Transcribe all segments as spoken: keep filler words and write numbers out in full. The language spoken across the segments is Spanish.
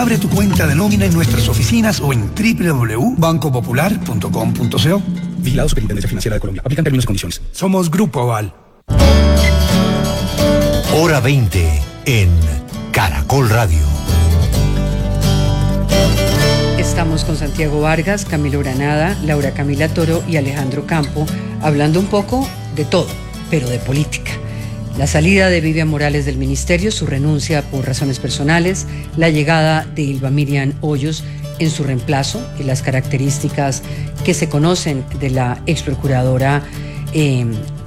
Abre tu cuenta de nómina en nuestras oficinas o en doble u doble u doble u punto banco popular punto com punto co. Vigilado Superintendencia Financiera de Colombia. Aplican términos y condiciones. Somos Grupo Aval. Hora veinte en Caracol Radio. Estamos con Santiago Vargas, Camilo Granada, Laura Camila Toro y Alejandro Campo, hablando un poco de todo, pero de política. La salida de Vivian Morales del ministerio, su renuncia por razones personales, la llegada de Ylva Miriam Hoyos en su reemplazo y las características que se conocen de la ex procuradora eh,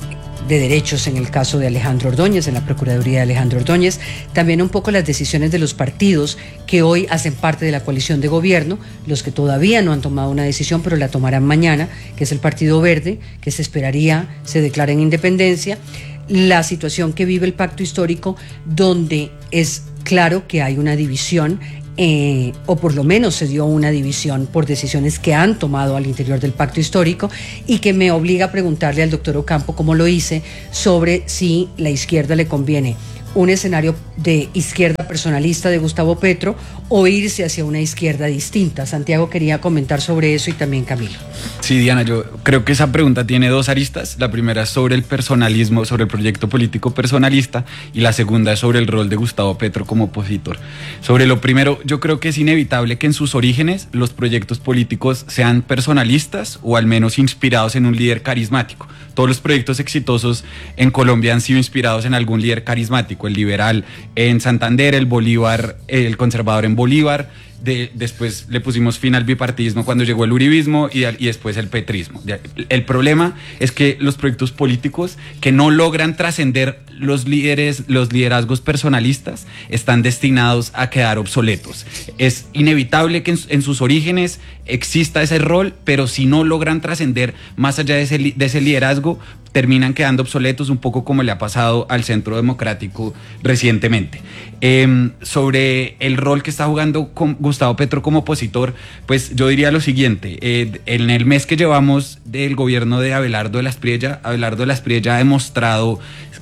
de derechos en el caso de Alejandro Ordóñez, en la Procuraduría de Alejandro Ordóñez, también un poco las decisiones de los partidos que hoy hacen parte de la coalición de gobierno, los que todavía no han tomado una decisión, pero la tomarán mañana, que es el Partido Verde, que se esperaría se declare en independencia, la situación que vive el pacto histórico, donde es claro que hay una división, Eh, o por lo menos se dio una división por decisiones que han tomado al interior del pacto histórico, y que me obliga a preguntarle al doctor Ocampo, como lo hice, sobre si la izquierda le conviene un escenario de izquierda personalista de Gustavo Petro o irse hacia una izquierda distinta. Santiago quería comentar sobre eso y también Camilo. Sí, Diana, yo creo que esa pregunta tiene dos aristas. La primera es sobre el personalismo, sobre el proyecto político personalista, y la segunda es sobre el rol de Gustavo Petro como opositor. Sobre lo primero, yo creo que es inevitable que en sus orígenes los proyectos políticos sean personalistas o al menos inspirados en un líder carismático. Todos los proyectos exitosos en Colombia han sido inspirados en algún líder carismático, el liberal en Santander, el Bolívar, el conservador en Bolívar. De, después le pusimos fin al bipartidismo cuando llegó el uribismo y, y después el petrismo. El problema es que los proyectos políticos que no logran trascender los líderes, los liderazgos personalistas, están destinados a quedar obsoletos. Es inevitable que en, en sus orígenes exista ese rol, pero si no logran trascender más allá de ese, de ese liderazgo, terminan quedando obsoletos, un poco como le ha pasado al Centro Democrático recientemente. Eh, sobre el rol que está jugando con Gustavo Petro como opositor, pues yo diría lo siguiente: eh, en el mes que llevamos del gobierno de Abelardo de la Espriella, Abelardo de la Espriella ha demostrado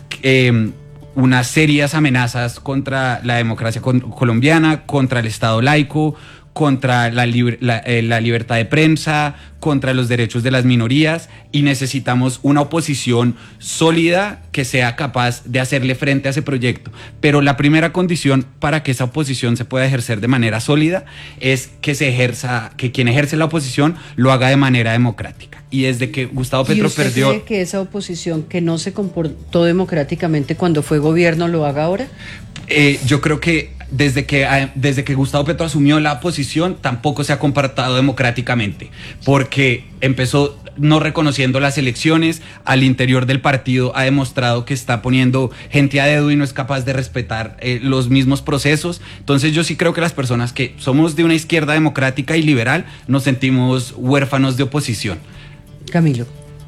eh, unas serias amenazas contra la democracia con, colombiana, contra el Estado laico, contra la, liber, la, eh, la libertad de prensa, contra los derechos de las minorías, y necesitamos una oposición sólida que sea capaz de hacerle frente a ese proyecto. Pero la primera condición para que esa oposición se pueda ejercer de manera sólida es que se ejerza, que quien ejerce la oposición lo haga de manera democrática. Y desde que Gustavo Petro ¿Y usted perdió... cree que esa oposición que no se comportó democráticamente cuando fue gobierno lo haga ahora? Eh, yo creo que desde que desde que Gustavo Petro asumió la posición tampoco se ha comportado democráticamente, porque empezó no reconociendo las elecciones, al interior del partido ha demostrado que está poniendo gente a dedo y no es capaz de respetar eh, los mismos procesos. Entonces yo sí creo que las personas que somos de una izquierda democrática y liberal nos sentimos huérfanos de oposición. Camilo.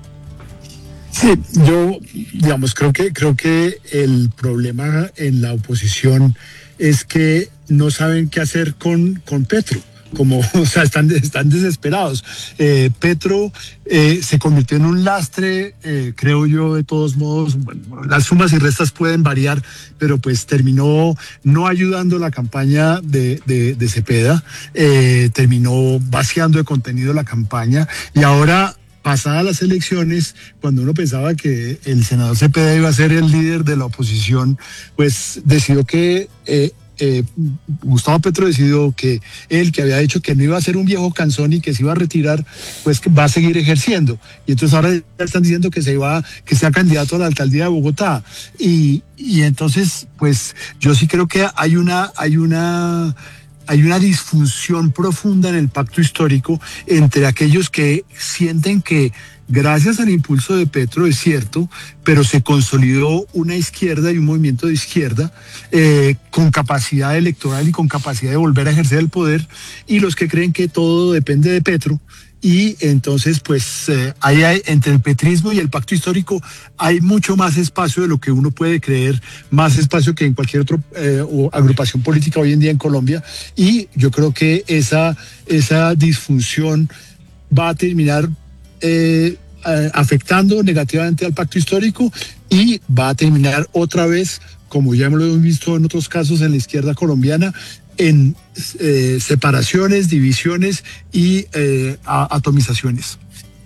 Sí, yo, digamos, creo que, creo que el problema en la oposición es que no saben qué hacer con, con Petro. Como, o sea, están, están desesperados. Eh, Petro eh, se convirtió en un lastre, eh, creo yo, de todos modos. Bueno, las sumas y restas pueden variar, pero pues terminó no ayudando la campaña de, de, de Cepeda, eh, terminó vaciando de contenido la campaña, y ahora, pasadas las elecciones, cuando uno pensaba que el senador Cepeda iba a ser el líder de la oposición, pues decidió que eh, eh, Gustavo Petro decidió que él, que había dicho que no iba a ser un viejo cansón y que se iba a retirar, pues que va a seguir ejerciendo. Y entonces ahora están diciendo que se iba, que sea candidato a la alcaldía de Bogotá. Y, y entonces, pues yo sí creo que hay una, hay una hay una disfunción profunda en el pacto histórico entre aquellos que sienten que gracias al impulso de Petro, es cierto, pero se consolidó una izquierda y un movimiento de izquierda eh, con capacidad electoral y con capacidad de volver a ejercer el poder, y los que creen que todo depende de Petro. Y entonces, pues, eh, ahí hay, entre el petrismo y el pacto histórico hay mucho más espacio de lo que uno puede creer, más espacio que en cualquier otra eh, agrupación política hoy en día en Colombia. Y yo creo que esa, esa disfunción va a terminar eh, afectando negativamente al pacto histórico, y va a terminar otra vez, como ya lo hemos visto en otros casos en la izquierda colombiana, en eh, separaciones, divisiones y eh, a, atomizaciones.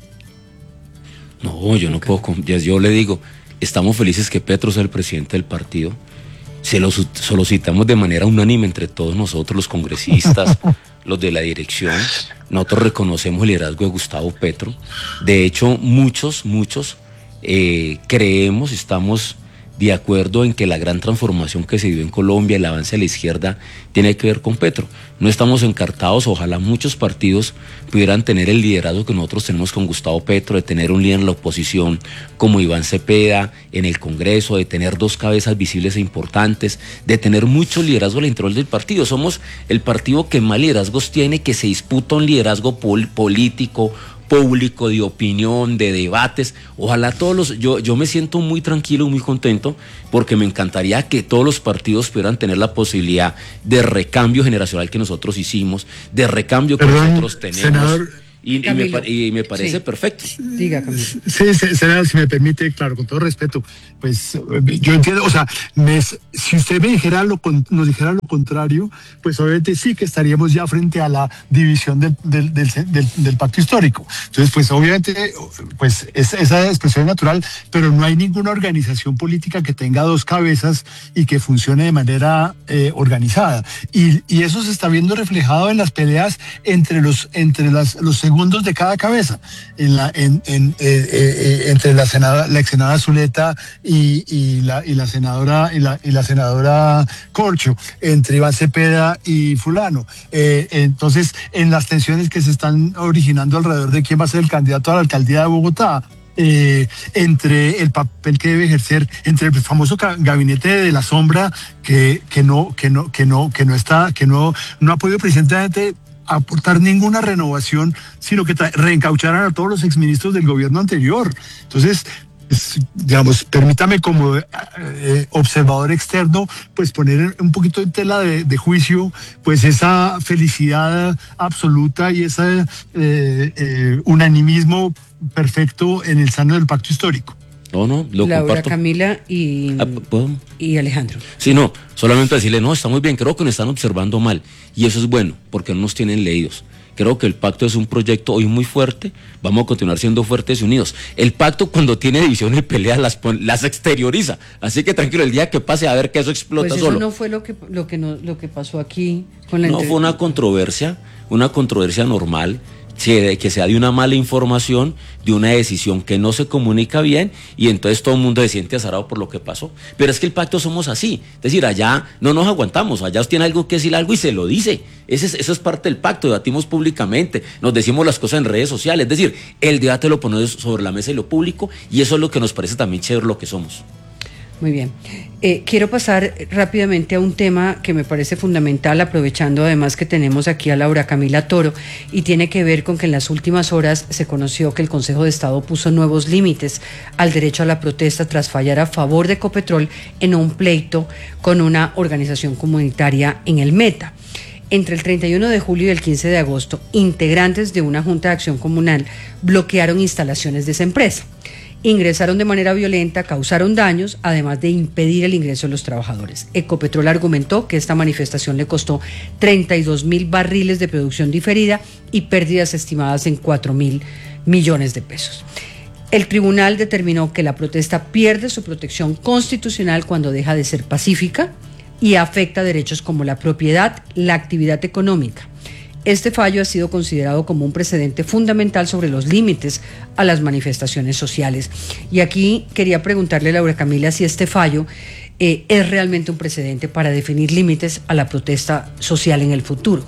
No, yo no puedo, yo le digo, estamos felices que Petro sea el presidente del partido. Se lo solicitamos de manera unánime entre todos nosotros, los congresistas, los de la dirección. Nosotros reconocemos el liderazgo de Gustavo Petro. De hecho, muchos, muchos eh, creemos, estamos de acuerdo en que la gran transformación que se dio en Colombia, el avance a la izquierda, tiene que ver con Petro. No estamos encartados, ojalá muchos partidos pudieran tener el liderazgo que nosotros tenemos con Gustavo Petro, de tener un líder en la oposición como Iván Cepeda, en el Congreso, de tener dos cabezas visibles e importantes, de tener mucho liderazgo al interior del partido. Somos el partido que más liderazgos tiene, que se disputa un liderazgo pol- político, público, de opinión, de debates. Ojalá todos los, yo, yo me siento muy tranquilo y muy contento, porque me encantaría que todos los partidos pudieran tener la posibilidad de recambio generacional que nosotros hicimos, de recambio que Perdón, nosotros tenemos. Senador, y, y, me, y me parece sí. perfecto. Diga, Camilo. Sí, senador, si me permite, claro, con todo respeto, pues yo entiendo, o sea, me, si usted me dijera lo, nos dijera lo contrario, pues obviamente sí que estaríamos ya frente a la división del, del, del, del, del pacto histórico. Entonces, pues obviamente, pues es, esa expresión es natural, pero no hay ninguna organización política que tenga dos cabezas y que funcione de manera eh, organizada. Y, y eso se está viendo reflejado en las peleas entre los, entre las, los segundos de cada cabeza, en la, en, en, eh, eh, entre la senadora, la ex senadora Zuleta y, y, la, y la senadora y la, y la senadora Corcho, entre Iván Cepeda y fulano. Eh, entonces, en las tensiones que se están originando alrededor de quién va a ser el candidato a la alcaldía de Bogotá, Eh, entre el papel que debe ejercer, entre el famoso gabinete de la sombra que, que no, que no, que no, que no está, que no, no ha podido precisamente aportar ninguna renovación, sino que reencaucharan a todos los exministros del gobierno anterior. Entonces, digamos, permítame como eh, observador externo, pues poner un poquito en tela de, de juicio, pues esa felicidad absoluta y ese eh, eh, unanimismo perfecto en el seno del pacto histórico. No, no, lo Laura, comparto. Camila y, Ah, ¿puedo? y Alejandro. Sí, no, solamente decirle, no, está muy bien, creo que nos están observando mal, y eso es bueno, porque no nos tienen leídos. Creo que el pacto es un proyecto hoy muy fuerte, vamos a continuar siendo fuertes y unidos. El pacto, cuando tiene divisiones y peleas, las, las exterioriza, así que tranquilo, el día que pase a ver que eso explota Pues eso solo. no fue lo que, lo que, no, lo que pasó aquí con la No, entre... fue una controversia, una controversia normal, que sea de una mala información, de una decisión que no se comunica bien, y entonces todo el mundo se siente azarado por lo que pasó. Pero es que el pacto somos así, es decir, allá no nos aguantamos, allá usted tiene algo que decir algo y se lo dice. Ese es, eso es parte del pacto, debatimos públicamente, nos decimos las cosas en redes sociales, es decir, el debate lo ponemos sobre la mesa y lo público, y eso es lo que nos parece también chévere lo que somos. Muy bien. Eh, quiero pasar rápidamente a un tema que me parece fundamental, aprovechando además que tenemos aquí a Laura Camila Toro, y tiene que ver con que en las últimas horas se conoció que el Consejo de Estado puso nuevos límites al derecho a la protesta tras fallar a favor de Ecopetrol en un pleito con una organización comunitaria en el Meta. Entre el treinta y uno de julio y el quince de agosto, integrantes de una junta de acción comunal bloquearon instalaciones de esa empresa. Ingresaron de manera violenta, causaron daños, además de impedir el ingreso de los trabajadores. Ecopetrol argumentó que esta manifestación le costó treinta y dos mil barriles de producción diferida y pérdidas estimadas en cuatro mil millones de pesos. El tribunal determinó que la protesta pierde su protección constitucional cuando deja de ser pacífica y afecta derechos como la propiedad, la actividad económica. Este fallo ha sido considerado como un precedente fundamental sobre los límites a las manifestaciones sociales. Y aquí quería preguntarle a Laura Camila si este fallo eh, es realmente un precedente para definir límites a la protesta social en el futuro.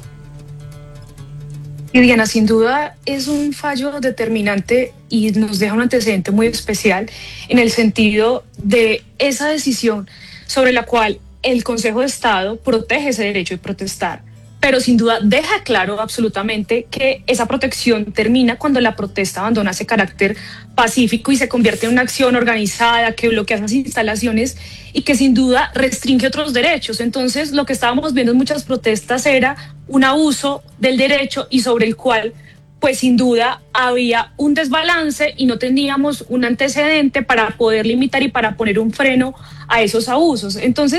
Y Diana, sin duda es un fallo determinante y nos deja un antecedente muy especial en el sentido de esa decisión sobre la cual el Consejo de Estado protege ese derecho de protestar, pero sin duda deja claro absolutamente que esa protección termina cuando la protesta abandona ese carácter pacífico y se convierte en una acción organizada que bloquea esas instalaciones y que sin duda restringe otros derechos. Entonces, lo que estábamos viendo en muchas protestas era un abuso del derecho y sobre el cual, pues sin duda, había un desbalance y no teníamos un antecedente para poder limitar y para poner un freno a esos abusos. Entonces,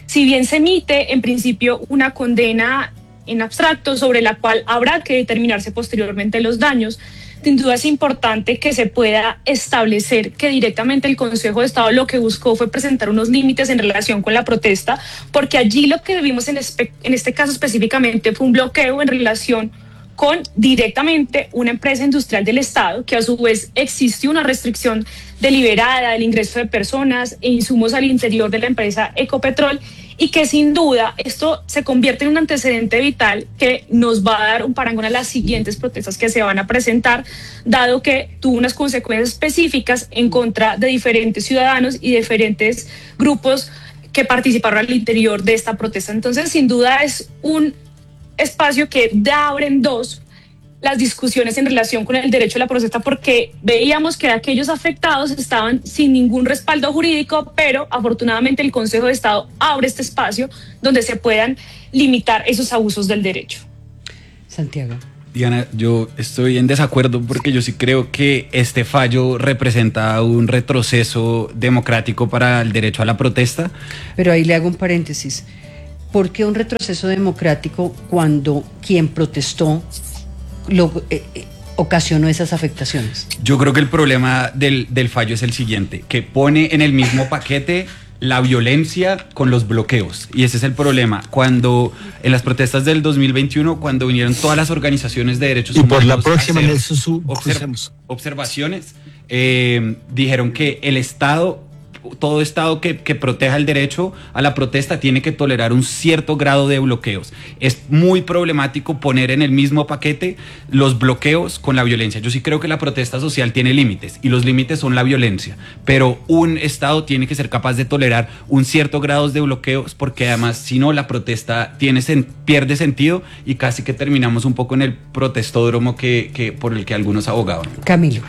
si bien se emite en principio una condena en abstracto sobre la cual habrá que determinarse posteriormente los daños, sin duda es importante que se pueda establecer que directamente el Consejo de Estado lo que buscó fue presentar unos límites en relación con la protesta, porque allí lo que vimos en, espe- en este caso específicamente fue un bloqueo en relación con directamente una empresa industrial del Estado, que a su vez existió una restricción deliberada del ingreso de personas e insumos al interior de la empresa Ecopetrol, y que sin duda esto se convierte en un antecedente vital que nos va a dar un parangón a las siguientes protestas que se van a presentar, dado que tuvo unas consecuencias específicas en contra de diferentes ciudadanos y diferentes grupos que participaron al interior de esta protesta. Entonces, sin duda es un espacio que abre en dos las discusiones en relación con el derecho a la protesta, porque veíamos que aquellos afectados estaban sin ningún respaldo jurídico, pero afortunadamente el Consejo de Estado abre este espacio donde se puedan limitar esos abusos del derecho. Santiago. Diana, yo estoy en desacuerdo porque yo sí creo que este fallo representa un retroceso democrático para el derecho a la protesta. Pero ahí le hago un paréntesis. ¿Por qué un retroceso democrático cuando quien protestó lo, eh, eh, ocasionó esas afectaciones? Yo creo que el problema del, del fallo es el siguiente, que pone en el mismo paquete la violencia con los bloqueos, y ese es el problema. Cuando en las protestas del dos mil veintiuno, cuando vinieron todas las organizaciones de derechos y humanos, por la próxima hacer eso su, observ- observaciones, eh, dijeron que el Estado, todo Estado que, que proteja el derecho a la protesta tiene que tolerar un cierto grado de bloqueos. Es muy problemático poner en el mismo paquete los bloqueos con la violencia. Yo sí creo que la protesta social tiene límites, y los límites son la violencia, pero un Estado tiene que ser capaz de tolerar un cierto grado de bloqueos, porque además si no la protesta tiene sen- pierde sentido, y casi que terminamos un poco en el protestódromo que, que por el que algunos abogaban. Camilo.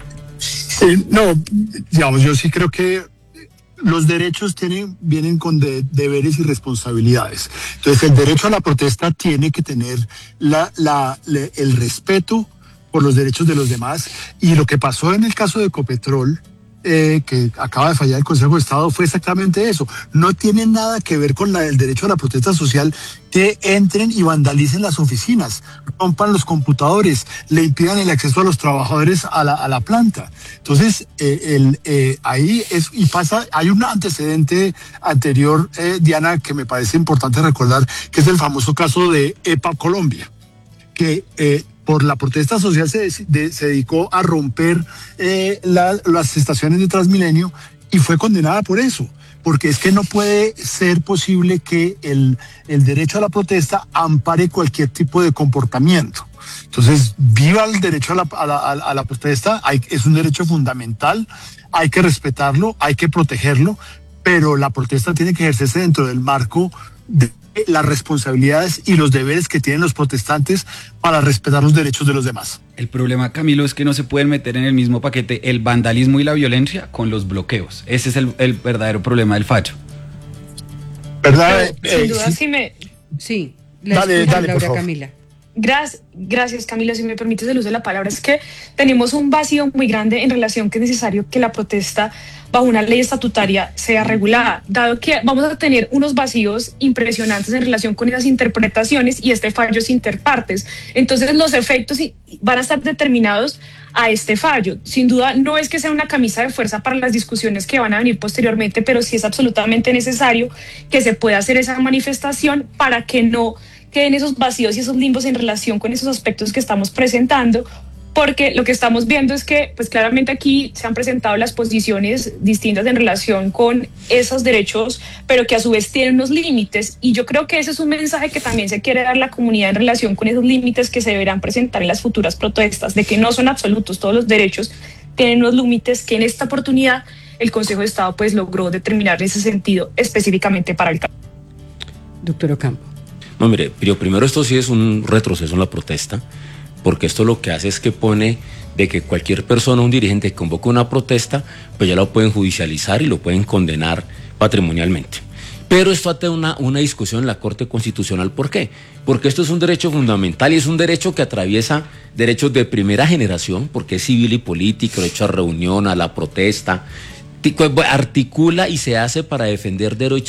Eh, no, digamos, yo sí creo que los derechos tienen, vienen con de, deberes y responsabilidades. Entonces, el derecho a la protesta tiene que tener la, la, le, el respeto por los derechos de los demás. Y lo que pasó en el caso de Ecopetrol, eh, que acaba de fallar el Consejo de Estado, fue exactamente eso. No tiene nada que ver con la, el derecho a la protesta social, que entren y vandalicen las oficinas, rompan los computadores, le impidan el acceso a los trabajadores a la, a la planta. Entonces, eh, el, eh, ahí es, y pasa, hay un antecedente anterior, eh, Diana, que me parece importante recordar, que es el famoso caso de EPA Colombia, que eh, por la protesta social se, de, se dedicó a romper eh, la, las estaciones de Transmilenio, y fue condenada por eso, porque es que no puede ser posible que el, el derecho a la protesta ampare cualquier tipo de comportamiento. Entonces, viva el derecho a la, a la, a la protesta, hay, es un derecho fundamental, hay que respetarlo, hay que protegerlo, pero la protesta tiene que ejercerse dentro del marco de las responsabilidades y los deberes que tienen los protestantes para respetar los derechos de los demás. El problema, Camilo, es que no se pueden meter en el mismo paquete el vandalismo y la violencia con los bloqueos. Ese es el, el verdadero problema del fallo. ¿Verdad? Pero, sin Eh, duda, sí. sí me... Sí, la Dale, escucho, dale, por Laura favor. Camila. Gracias, gracias Camila, si me permites el uso de la palabra. Es que tenemos un vacío muy grande en relación que es necesario que la protesta bajo una ley estatutaria sea regulada, dado que vamos a tener unos vacíos impresionantes en relación con esas interpretaciones y este fallo es interpartes. Entonces los efectos van a estar determinados a este fallo. Sin duda no es que sea una camisa de fuerza para las discusiones que van a venir posteriormente, pero sí es absolutamente necesario que se pueda hacer esa manifestación para que no queden esos vacíos y esos limbos en relación con esos aspectos que estamos presentando, porque lo que estamos viendo es que pues claramente aquí se han presentado las posiciones distintas en relación con esos derechos, pero que a su vez tienen unos límites, y yo creo que ese es un mensaje que también se quiere dar a la comunidad en relación con esos límites que se deberán presentar en las futuras protestas, de que no son absolutos, todos los derechos tienen unos límites que en esta oportunidad el Consejo de Estado pues logró determinar ese sentido específicamente para el caso. Doctor Ocampo. No, mire, pero primero esto sí es un retroceso en la protesta, porque esto lo que hace es que pone de que cualquier persona, un dirigente que convoca una protesta, pues ya lo pueden judicializar y lo pueden condenar patrimonialmente. Pero esto ata una, una discusión en la Corte Constitucional. ¿Por qué? Porque esto es un derecho fundamental y es un derecho que atraviesa derechos de primera generación, porque es civil y político, derecho a reunión, a la protesta, articula y se hace para defender derechos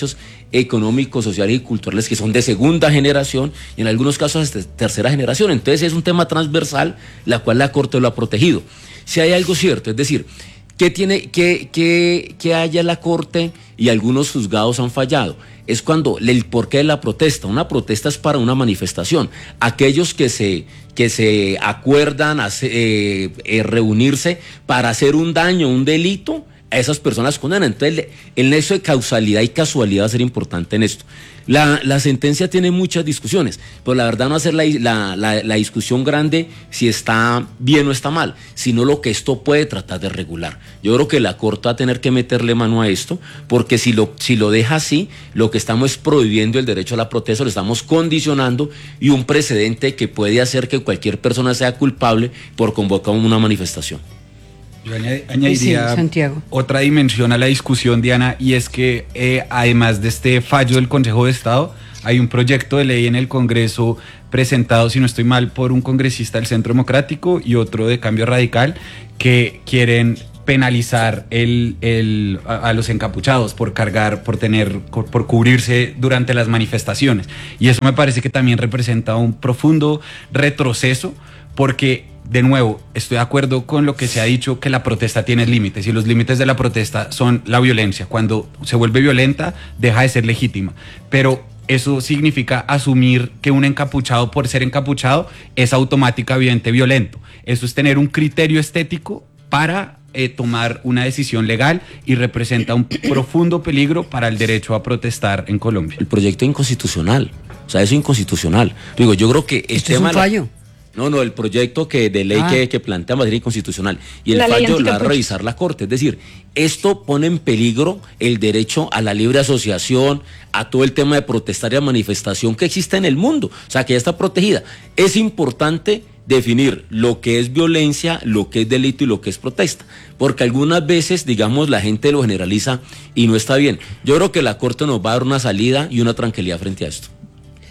económicos, sociales y culturales que son de segunda generación y en algunos casos de tercera generación. Entonces es un tema transversal, la cual la Corte lo ha protegido. Si hay algo cierto, es decir, que tiene que, que, que haya la Corte y algunos juzgados han fallado, es cuando el porqué de la protesta. Una protesta es para una manifestación. Aquellos que se, que se acuerdan a, eh, eh, reunirse para hacer un daño, un delito, a esas personas condenan. Entonces el nexo de causalidad y casualidad va a ser importante en esto. La, la sentencia tiene muchas discusiones, pero la verdad no hacer la, la, la, la discusión grande si está bien o está mal, sino lo que esto puede tratar de regular. Yo creo que la Corte va a tener que meterle mano a esto, porque si lo, si lo deja así, lo que estamos es prohibiendo el derecho a la protesta, lo estamos condicionando, y un precedente que puede hacer que cualquier persona sea culpable por convocar una manifestación. Yo añadiría sí, Santiago. Otra dimensión a la discusión, Diana, y es que eh, además de este fallo del Consejo de Estado, hay un proyecto de ley en el Congreso presentado, si no estoy mal, por un congresista del Centro Democrático y otro de Cambio Radical, que quieren penalizar el, el, a, a los encapuchados por cargar, por tener, por cubrirse durante las manifestaciones. Y eso me parece que también representa un profundo retroceso, porque, de nuevo, estoy de acuerdo con lo que se ha dicho, que la protesta tiene límites, y los límites de la protesta son la violencia. Cuando se vuelve violenta, deja de ser legítima. Pero eso significa asumir que un encapuchado, por ser encapuchado, es automáticamente violento. Eso es tener un criterio estético para eh, tomar una decisión legal, y representa un profundo peligro para el derecho a protestar en Colombia. El proyecto es inconstitucional. O sea, eso es inconstitucional. Digo, yo creo que este es un fallo. No, no, el proyecto que de ley ah. que, que plantea materia inconstitucional, y el la fallo lo va a revisar la Corte. Es decir, esto pone en peligro el derecho a la libre asociación, a todo el tema de protestar y a manifestación que existe en el mundo, o sea, que ya está protegida. Es importante definir lo que es violencia, lo que es delito y lo que es protesta, porque algunas veces, digamos, la gente lo generaliza y no está bien. Yo creo que la Corte nos va a dar una salida y una tranquilidad frente a esto.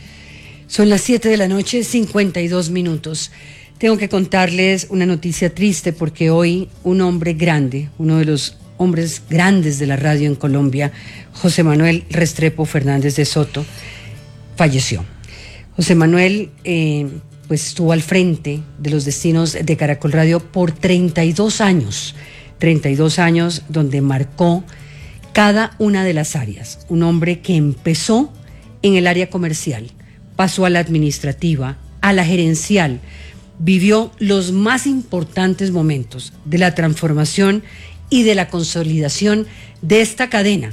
Son las siete de la noche, cincuenta y dos minutos. Tengo que contarles una noticia triste, porque hoy un hombre grande, uno de los hombres grandes de la radio en Colombia, José Manuel Restrepo Fernández de Soto, falleció. José Manuel eh, pues estuvo al frente de los destinos de Caracol Radio por treinta y dos años, treinta y dos años donde marcó cada una de las áreas. Un hombre que empezó en el área comercial, pasó a la administrativa, a la gerencial, vivió los más importantes momentos de la transformación y de la consolidación de esta cadena,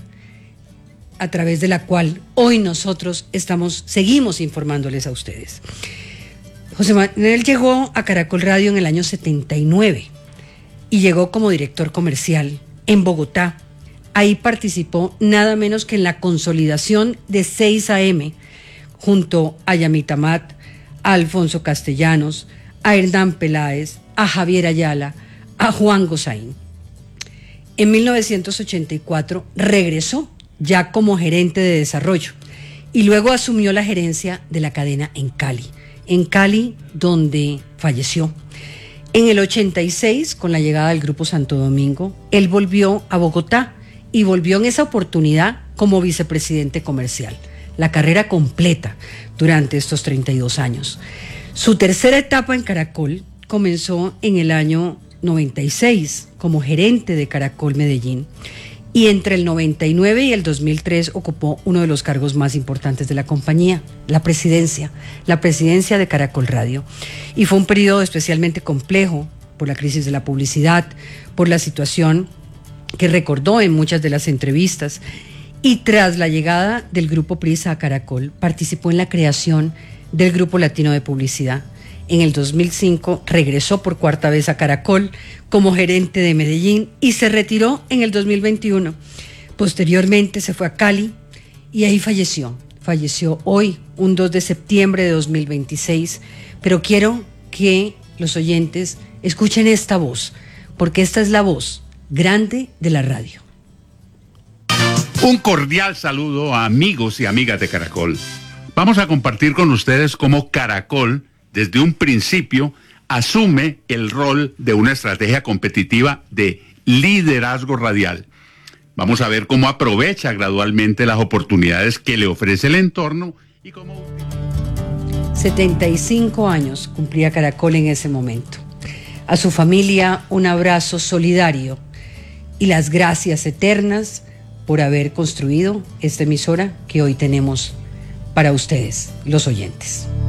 a través de la cual hoy nosotros estamos, seguimos informándoles a ustedes. José Manuel llegó a Caracol Radio en el año setenta y nueve y llegó como director comercial en Bogotá. Ahí participó nada menos que en la consolidación de seis A M, junto a Yamita Mat, a Alfonso Castellanos, a Hernán Peláez, a Javier Ayala, a Juan Gozaín. En mil novecientos ochenta y cuatro regresó ya como gerente de desarrollo, y luego asumió la gerencia de la cadena en Cali, en Cali donde falleció. En el ochenta y seis, con la llegada del Grupo Santo Domingo, él volvió a Bogotá, y volvió en esa oportunidad como vicepresidente comercial. La carrera completa durante estos treinta y dos años. Su tercera etapa en Caracol comenzó en el año noventa y seis como gerente de Caracol Medellín, y entre el noventa y nueve y el dos mil tres ocupó uno de los cargos más importantes de la compañía, la presidencia, la presidencia de Caracol Radio. Y fue un periodo especialmente complejo por la crisis de la publicidad, por la situación que recordó en muchas de las entrevistas. Y tras la llegada del Grupo Prisa a Caracol, participó en la creación del Grupo Latino de Publicidad. En el dos mil cinco regresó por cuarta vez a Caracol como gerente de Medellín y se retiró en el dos mil veintiuno. Posteriormente se fue a Cali y ahí falleció. Falleció hoy, un dos de septiembre de dos mil veintiséis. Pero quiero que los oyentes escuchen esta voz, porque esta es la voz grande de la radio. Un cordial saludo a amigos y amigas de Caracol. Vamos a compartir con ustedes cómo Caracol, desde un principio, asume el rol de una estrategia competitiva de liderazgo radial. Vamos a ver cómo aprovecha gradualmente las oportunidades que le ofrece el entorno y cómo... setenta y cinco años cumplía Caracol en ese momento. A su familia un abrazo solidario y las gracias eternas por haber construido esta emisora que hoy tenemos para ustedes, los oyentes.